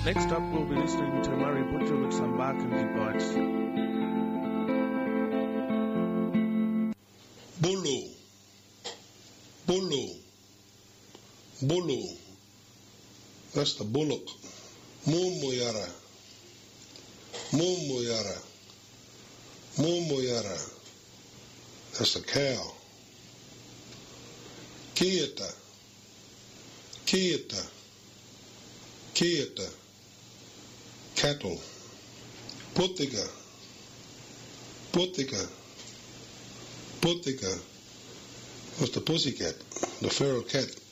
Next up, we'll be listening to Murray Butcher with some Barkindji bites. Bulu, bulu, bulu. That's the bullock. Mumuyara, mumuyara, mumuyara. That's the cow. Kieta, kieta, kieta. Cattle. Putika, putika, putika. What's the pussycat? The feral cat.